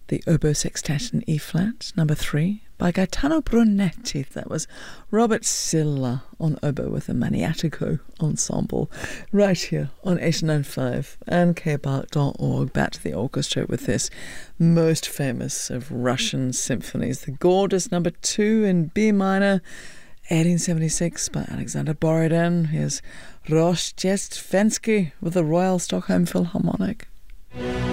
the Oboe Sextet in E-flat, number 3, by Gaetano Brunetti. That was Robert Silla on oboe with the Maniatico Ensemble, right here on 895 and kbark.org. Back to the orchestra with this most famous of Russian symphonies, the gorgeous number 2 in B minor, 1876 by Alexander Borodin. Here's Rozhdestvensky with the Royal Stockholm Philharmonic.